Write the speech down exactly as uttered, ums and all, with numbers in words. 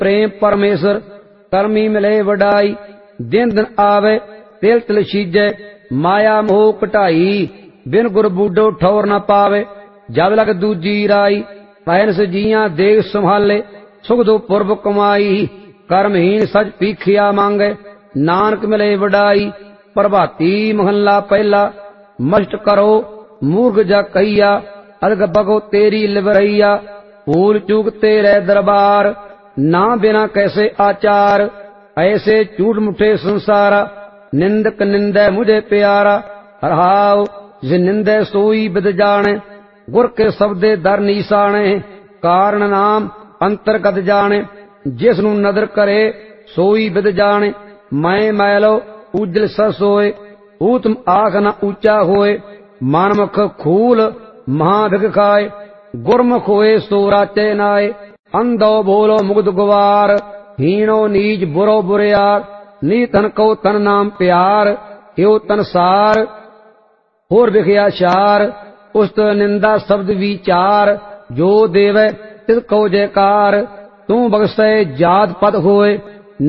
प्रेम परमेश्वर करमी मिले वडाई। दिन दिन आवे तिल तिल सीजे माया मोह घटाई। बिन गुर बूडो ठौर न पावे जब लग दूजी राई। पैन से जिया देख संभाले सुख दो पुरब कमाई। कर्महीन सज पीखिया मांगे नानक मिले वडाई। प्रभाती महला पहला मस्ट करो मूर्ख जा कहिया। अदग बगो तेरी लिवरैया भूल चूक तेरे दरबार। ना बिना कैसे आचार ऐसे झूठ मुठे संसारा। निंदक निंदे मुझे प्यारा हरहाव जिस निंदे सोई बिद जाने। गुर के शब्दे दर नीसाने कारण नाम अंतरगत जाने। जिसनु नदर करे सोई बिद जाने। मैं मैलो उजल सस होए ऊतम आख न ऊंचा होए। मानमुख खूल महाभिग खाए गुरमुख होए सो राचे नाए। अंधो बोलो मुग्ध गुवार हीणो नीच बुरो बुरियार। नी तन को तन नाम प्यार यो तन सार होर विखया शार। उस्त निंदा शब्द विचार जो देवे तिस को जयकार। तू बख्शे जात पद होए